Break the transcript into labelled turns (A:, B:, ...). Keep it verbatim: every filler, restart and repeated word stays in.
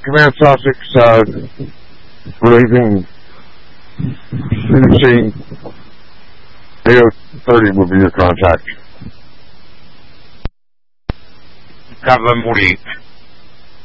A: Command Sussex, uh, relieving C D C, eight oh thirty will be your contact.
B: Cover Moody.